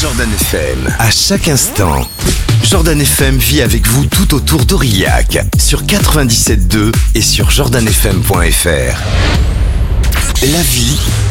Jordan FM. À chaque instant, Jordan FM vit avec vous tout autour d'Aurillac, sur 97.2 et sur jordanfm.fr. La vie